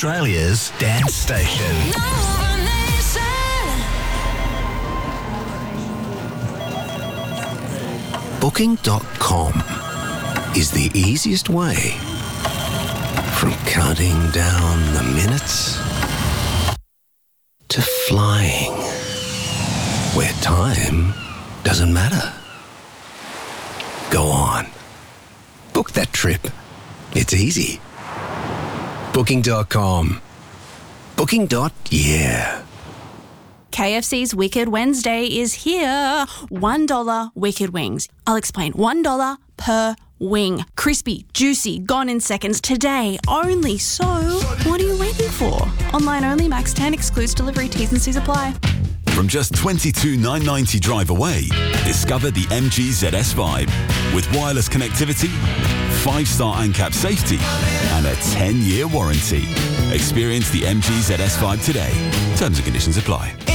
Australia's dance station. Booking.com is the easiest way from counting down the minutes to flying where time doesn't matter. Go on. Book that trip. It's easy. Booking.com. Booking.yeah. KFC's Wicked Wednesday is here. $1 Wicked Wings. I'll explain. $1 per wing. Crispy, juicy, gone in seconds today only. So, what are you waiting for? Online only, max 10, excludes delivery, T's and C's apply. From just $22,990 drive away, discover the MG ZS Vibe. With wireless connectivity, 5-star ANCAP safety, and a 10-year warranty. Experience the MG ZS Vibe today. Terms and conditions apply.